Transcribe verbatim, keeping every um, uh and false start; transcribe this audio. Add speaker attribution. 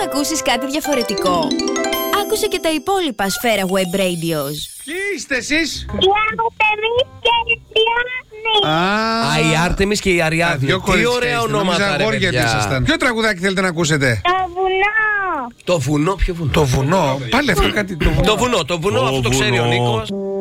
Speaker 1: να ακούσεις κάτι διαφορετικό? Άκουσε και τα υπόλοιπα Σφαίρα Web Radios.
Speaker 2: Ποιοι είστε εσείς?
Speaker 3: Η Άρτεμις και η Αριάδνη.
Speaker 2: Α,
Speaker 4: Α, η Άρτεμις και η Αριάδνη.
Speaker 2: δύο
Speaker 4: Τι
Speaker 2: κορίτσια
Speaker 4: ωραία
Speaker 2: είστε. Νόμιζα
Speaker 4: ονόματα, ρε
Speaker 2: αγόρια
Speaker 4: παιδιά.
Speaker 2: ήσασταν. Ποιο τραγουδάκι θέλετε να ακούσετε?
Speaker 3: Το βουνό.
Speaker 4: Το βουνό, ποιο βουνό?
Speaker 2: Το βουνό. Πάλι αυτό κάτι. Το βουνό.
Speaker 4: Το βουνό, το βουνό, αυτό το ξέρει ο Νίκος.